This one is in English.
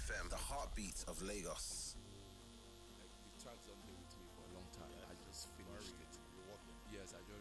FM, the heartbeat of Lagos. Like the tracks don't play with me for a long time. I just finished it. You're working. Yes, I